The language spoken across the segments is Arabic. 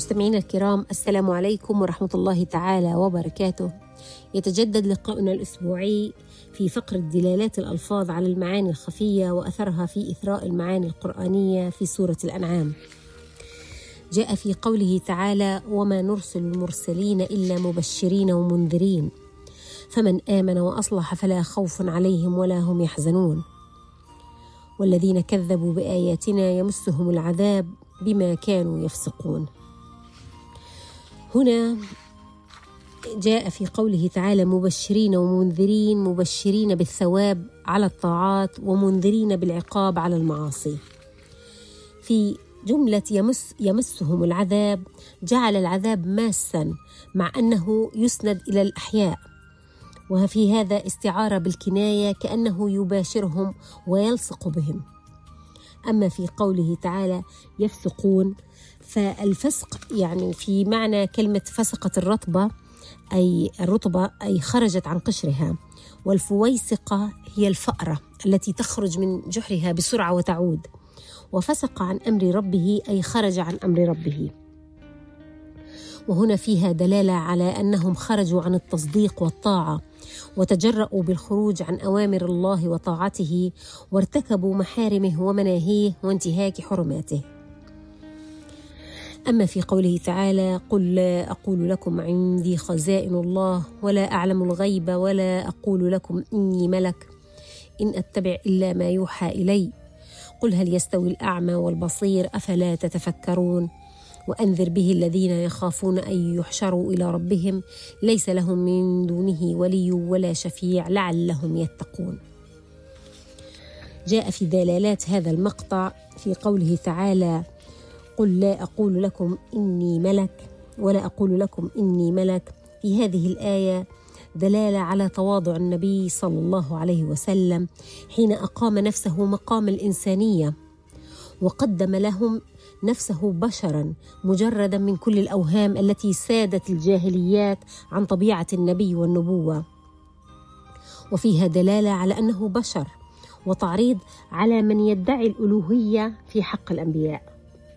مستمعينا الكرام، السلام عليكم ورحمة الله تعالى وبركاته. يتجدد لقاؤنا الأسبوعي في فقرة دلالات الألفاظ على المعاني الخفية وأثرها في إثراء المعاني القرآنية في سورة الأنعام. جاء في قوله تعالى: وما نرسل المرسلين إلا مبشرين ومنذرين فمن آمن وأصلح فلا خوف عليهم ولا هم يحزنون والذين كذبوا بآياتنا يمسهم العذاب بما كانوا يفسقون. هنا جاء في قوله تعالى مبشرين ومنذرين، مبشرين بالثواب على الطاعات ومنذرين بالعقاب على المعاصي. في جملة يمسهم العذاب جعل العذاب ماسا مع أنه يسند إلى الأحياء، وفي هذا استعارة بالكناية كأنه يباشرهم ويلصق بهم. أما في قوله تعالى يفسقون، فالفسق يعني في معنى كلمة فسقت الرطبة أي الرطبة أي خرجت عن قشرها، والفويسقة هي الفأرة التي تخرج من جحرها بسرعة وتعود. وفسق عن أمر ربه أي خرج عن أمر ربه. وهنا فيها دلالة على أنهم خرجوا عن التصديق والطاعة وتجرؤوا بالخروج عن أوامر الله وطاعته وارتكبوا محارمه ومناهيه وانتهاك حرماته. أما في قوله تعالى قل لا أقول لكم عندي خزائن الله ولا أعلم الغيب ولا أقول لكم إني ملك إن أتبع إلا ما يوحى إلي قل هل يستوي الأعمى والبصير أفلا تتفكرون وأنذر به الذين يخافون أن يحشروا إلى ربهم ليس لهم من دونه ولي ولا شفيع لعلهم يتقون. جاء في دلالات هذا المقطع في قوله تعالى قل لا أقول لكم إني ملك ولا أقول لكم إني ملك، في هذه الآية دلالة على تواضع النبي صلى الله عليه وسلم حين أقام نفسه مقام الإنسانية وقدم لهم نفسه بشراً مجرداً من كل الأوهام التي سادت الجاهليات عن طبيعة النبي والنبوة، وفيها دلالة على أنه بشر وتعريض على من يدعي الألوهية في حق الأنبياء.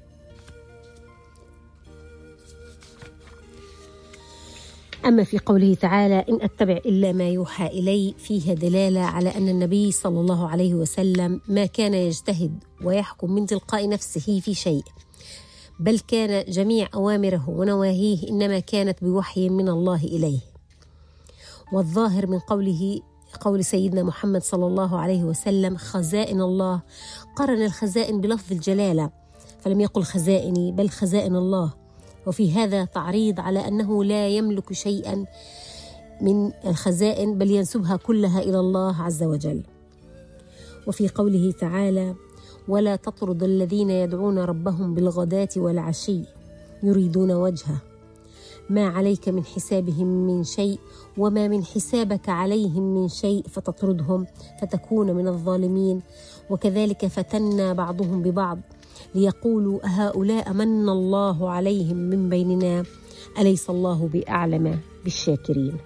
أما في قوله تعالى إن أتبع إلا ما يوحى إلي، فيها دلالة على أن النبي صلى الله عليه وسلم ما كان يجتهد ويحكم من تلقاء نفسه في شيء، بل كان جميع أوامره ونواهيه إنما كانت بوحي من الله إليه. والظاهر من قول سيدنا محمد صلى الله عليه وسلم خزائن الله، قرن الخزائن بلفظ الجلالة فلم يقل خزائني بل خزائن الله، وفي هذا تعريض على أنه لا يملك شيئا من الخزائن بل ينسبها كلها إلى الله عز وجل. وفي قوله تعالى ولا تطرد الذين يدعون ربهم بالغداة والعشي يريدون وجهه ما عليك من حسابهم من شيء وما من حسابك عليهم من شيء فتطردهم فتكون من الظالمين وكذلك فتنا بعضهم ببعض ليقولوا أهؤلاء من الله عليهم من بيننا أليس الله بأعلم بالشاكرين.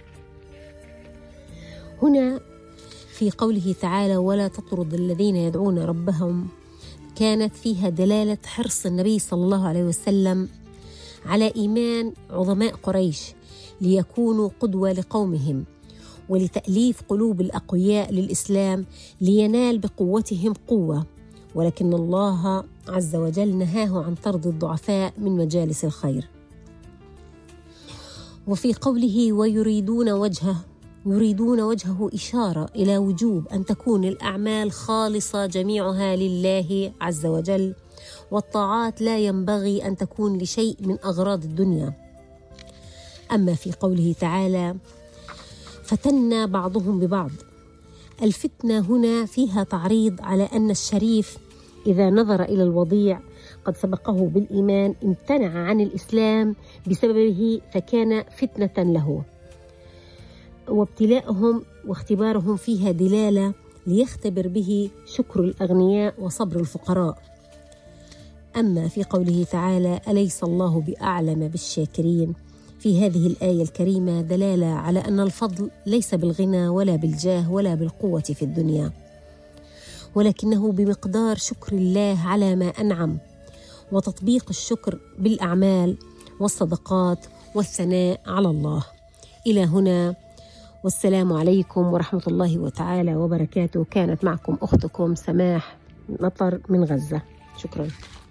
هنا في قوله تعالى ولا تطرد الذين يدعون ربهم كانت فيها دلالة حرص النبي صلى الله عليه وسلم على إيمان عظماء قريش ليكونوا قدوة لقومهم ولتأليف قلوب الأقوياء للإسلام لينال بقوتهم قوة، ولكن الله عز وجل نهاه عن طرد الضعفاء من مجالس الخير. وفي قوله ويريدون وجهه، يريدون وجهه إشارة إلى وجوب أن تكون الأعمال خالصة جميعها لله عز وجل، والطاعات لا ينبغي أن تكون لشيء من أغراض الدنيا. أما في قوله تعالى فتنا بعضهم ببعض، الفتنة هنا فيها تعريض على أن الشريف إذا نظر إلى الوضيع قد سبقه بالإيمان امتنع عن الإسلام بسببه فكان فتنة له، وابتلاءهم واختبارهم فيها دلالة ليختبر به شكر الأغنياء وصبر الفقراء. أما في قوله تعالى أليس الله بأعلم بالشاكرين، في هذه الآية الكريمة دلالة على أن الفضل ليس بالغنى ولا بالجاه ولا بالقوة في الدنيا، ولكنه بمقدار شكر الله على ما أنعم وتطبيق الشكر بالأعمال والصدقات والثناء على الله. إلى هنا، والسلام عليكم ورحمة الله تعالى وبركاته. كانت معكم أختكم سماح مطر من غزة. شكرا.